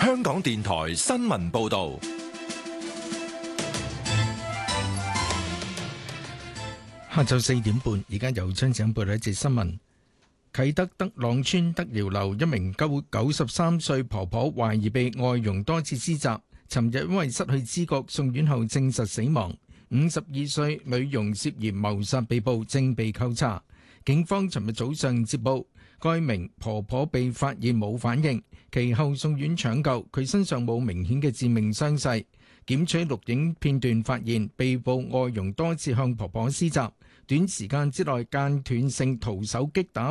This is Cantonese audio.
香港電台新聞報道。 下晝4點半，而家由張景報道一節新聞。啟德德朗村德瑤樓一名93歲婆婆懷疑被外傭多次施襲，尋日因為失去知覺送院後證實死亡。52歲女傭涉嫌謀殺被捕，正被扣查。警方尋日早上接報，該名婆婆被發現冇反應，其後送院搶救，佢身上冇明顯嘅致命傷勢。檢取錄影片段發現，被捕外傭多次向婆婆施襲，短時間之內間斷性徒手擊打